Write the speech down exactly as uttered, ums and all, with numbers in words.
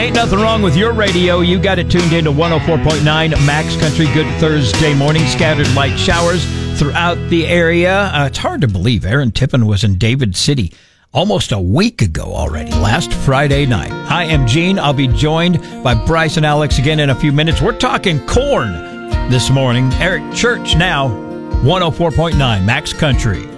Ain't nothing wrong with your radio. You got it tuned into one oh four point nine Max Country. Good Thursday morning. Scattered light showers throughout the area. Uh, it's hard to believe Aaron Tippin was in David City almost a week ago already, last Friday night. I am Gene. I'll be joined by Bryce and Alex again in a few minutes. We're talking corn this morning. Eric Church now, one oh four point nine Max Country.